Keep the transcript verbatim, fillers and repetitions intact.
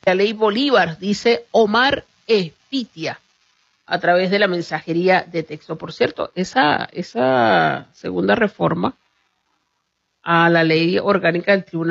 La ley Bolívar, dice Omar Espitia, a través de la mensajería de texto. Por cierto, esa, esa segunda reforma a la ley orgánica del Tribunal